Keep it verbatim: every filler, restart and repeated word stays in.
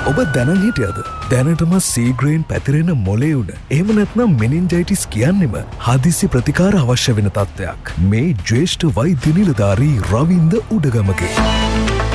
ඔබ දැනන් හිටියද? දැනටම සීග්‍රේන් පැතිරෙන මොලේ උඩ එහෙම නැත්නම් මෙනින්ජයිටිස් කියන්නෙම හදිසි ප්‍රතිකාර අවශ්‍ය වෙන තත්ත්වයක්. මේ ජ්‍යෙෂ්ඨ වෛද්‍ය නිලධාරී රවින්ද උඩගමගේ